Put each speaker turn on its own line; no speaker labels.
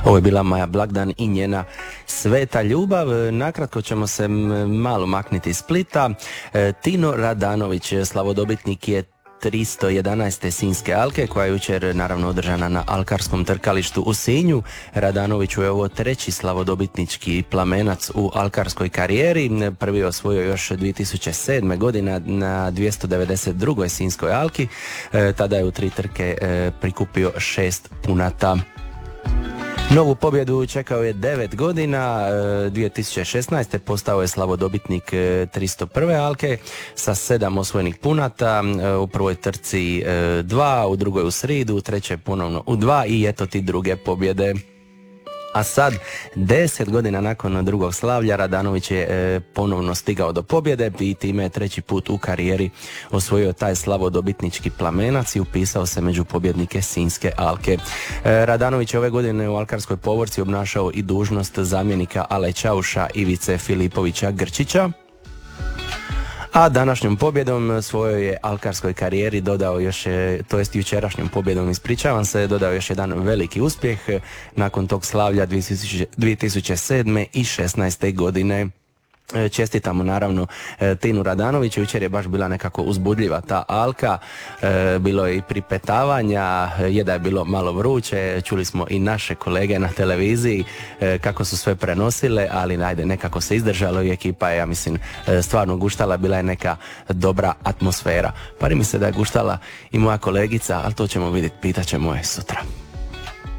Ovo je bila Maja Blagdan i njena Sveta ljubav. Nakratko ćemo se malo makniti iz Splita. Tino Radanović, slavodobitnik je 311. Sinjske alke, koja je jučer naravno održana na alkarskom trkalištu u Sinju. Radanoviću je ovo treći slavodobitnički plamenac u alkarskoj karijeri. Prvi je osvojio još 2007. godine na 292. Sinjskoj alki. Tada je u 3 trke prikupio 6 punata. Novu pobjedu čekao je 9 godina, 2016. postao je slavodobitnik 301. alke sa 7 osvojenih punata, u prvoj trci 2, u drugoj u sridu, u trećoj ponovno u 2 i eto ti druge pobjede. A sad, 10 godina nakon drugog slavlja, Radanović je ponovno stigao do pobjede i time je treći put u karijeri osvojio taj slavodobitnički plamenac i upisao se među pobjednike Sinjske alke. Radanović je ove godine u alkarskoj povorci obnašao i dužnost zamjenika Alećauša Ivice Filipovića Grčića. A današnjom pobjedom svojoj je alkarskoj karijeri dodao još, to jest jučerašnjom pobjedom, ispričavam se, dodao još jedan veliki uspjeh nakon tog slavlja 2007. i 2016. godine. Čestitamo naravno Tinu Radanoviću, jučer je baš bila nekako uzbudljiva ta alka, bilo je i pripetavanja, da je bilo malo vruće, čuli smo i naše kolege na televiziji kako su sve prenosile, ali ajde, nekako se izdržalo i ekipa je, ja mislim, stvarno guštala, bila je neka dobra atmosfera. Pari mi se da je guštala i moja kolegica, ali to ćemo vidjeti, pitat ćemo je sutra.